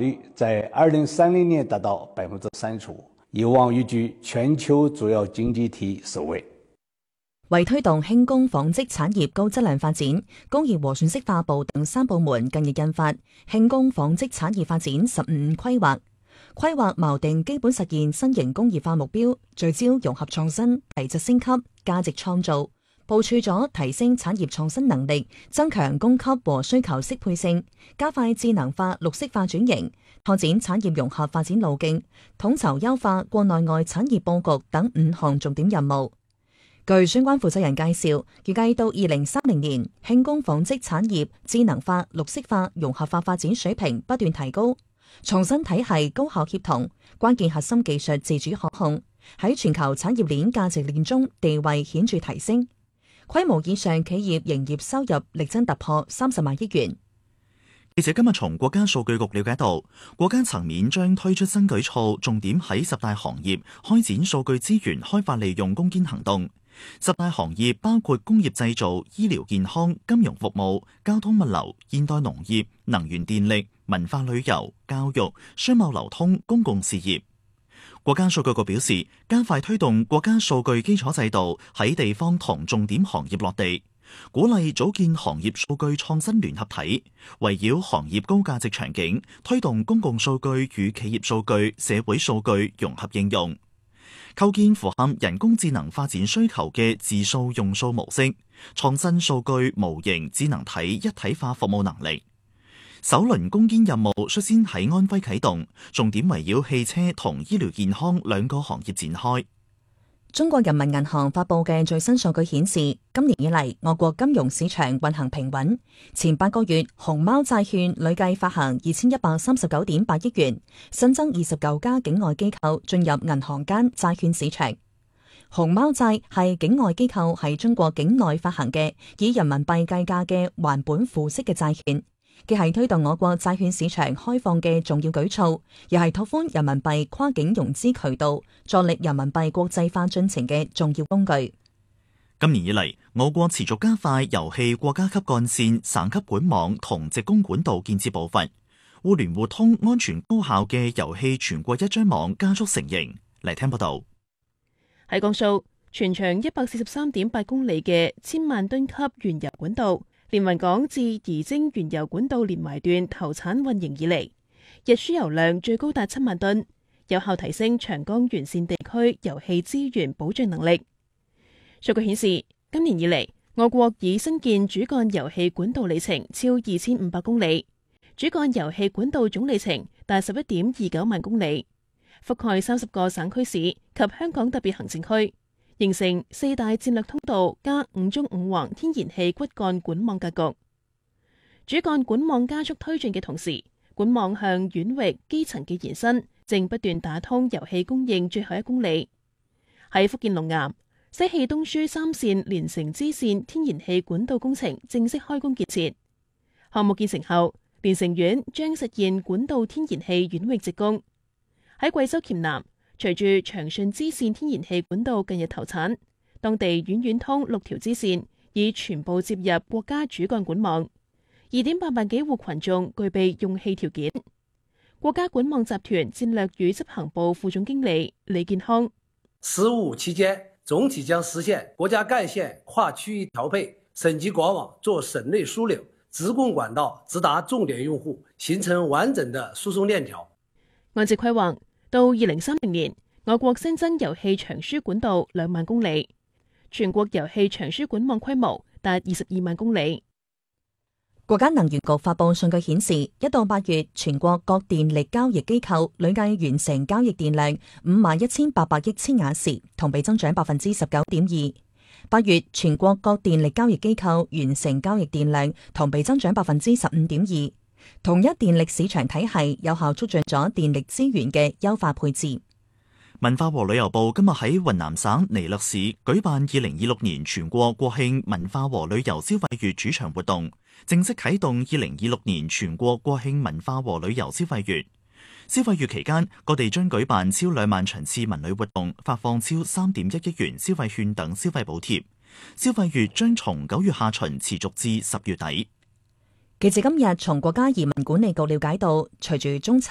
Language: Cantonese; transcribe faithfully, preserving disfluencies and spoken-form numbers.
率在二零三零年達到百分之三十五，有望位居全球主要經濟體首位。 為推動輕工紡織產業高質量發展，工業和信息化部等三部門近日印發輕工紡織產業發展十五五規劃，規劃錨定基本實現新型工業化目標，聚焦融合創新、提質升級、價值創造，部署咗提升產業創新能力，增強供給和需求適配性，加快智能化、綠色化轉型，拓展產業融合發展路徑，統籌優化國內外產業佈局等五項重點任務。據相關負責人介紹，預計到二零三零年，輕工紡織產業智能化、綠色化、融合化發展水平不斷提高，創新體系高效協同，關鍵核心技術自主可控，喺全球產業鏈價值鏈中地位顯著提升。規模以上企業營業收入力爭突破三十萬億元。 記者今日從國家數據局了解到，國家層面將推出新舉措，重點喺十大行業開展數據資源開發利用攻堅行動。十大行業包括工業製造、醫療健康、金融服務、交通物流、現代農業、能源電力、文化旅遊、教育、商貿流通、公共事業。國家數據局表示，加快推動國家數據基礎制度喺地方同重點行業落地，鼓勵組建行業數據創新聯合體，圍繞行業高價值場景，推動公共數據與企業數據、社會數據融合應用。構建符合人工智能發展需求嘅自數用數模式，創新數據模型智能體一體化服務能力。首輪攻堅任務率先喺安徽啟動，重點圍繞汽車同醫療健康兩個行業展開。 中國人民銀行發佈嘅最新數據顯示，今年以嚟我國金融市場運行平穩。前八個月，熊貓債券累計發行二千一百三十九點八億元，新增二十九家境外機構進入銀行間債券市場。熊貓債係境外機構喺中國境內發行嘅以人民幣計價嘅還本付息嘅債券，既係推動我國債券市場開放嘅重要舉措，又係拓寬人民幣跨境融資渠道、助力人民幣國際化進程嘅重要工具。 今年以嚟，我國持續加快油氣國家級幹線、省級管網同直供管道建設步伐，互聯互通、安全高效嘅油氣全國一張網加速成型。嚟聽報道。 喺江蘇，全長一百四十三點八公里嘅千萬噸級原油管道，連雲港至儀征原油管道連淮段投產運營以嚟，日輸油量最高達七萬噸，有效提升長江沿線地區油氣資源保障能力。數據顯示，今年以嚟，我國已新建主幹油氣管道里程超二千五百公里，主幹油氣管道總里程達十一點二九萬公里，覆蓋三十個省區市及香港特別行政區，形成四大戰略通道加五縱五橫天然氣骨幹管網格局。主幹管網加速推進嘅同時，管網向縣域基層嘅延伸正不斷打通油氣供應最後一公里。喺福建龍岩，西氣東輸三線連成支線天然氣管道工程正式開工建設。項目建成後，連成縣將實現管道天然氣縣域直供。喺貴州黔南，隨住長順支線天然氣管道近日投產，當地縣縣通六條支線已全部接入國家主幹管網，二點八萬幾戶群眾具備用氣條件。國家管網集團戰略與執行部副總經理李建康： 十五期間，總體將實現國家幹線跨區域調配，省級管網做省內樞紐，直供管道直達重點用戶，形成完整的輸送鏈條。 按照規劃，到二零三零年，我國新增油氣長輸管道兩萬公里，全國油氣長輸管網規模達二十二萬公里。 國家能源局發佈數據顯示，一到八月，全國各電力交易機構累計完成交易電量五萬一千八百億千瓦時，同比增長百分之十九點二。八月，全國各電力交易機構完成交易電量同比增長百分之十五點二。統一電力市場體系有效促進咗電力資源嘅優化配置。 文化和旅遊部今日喺雲南省彌勒市舉辦二零二六年全國國慶文化和旅遊消費月主場活動，正式啟動二零二六年全國國慶文化和旅遊消費月。消費月期間，各地將舉辦超兩萬場次文旅活動，發放超三點一億元消費券等消費補貼。消費月將從九月下旬持續至十月底。 記者今日從國家移民管理局了解到，隨住中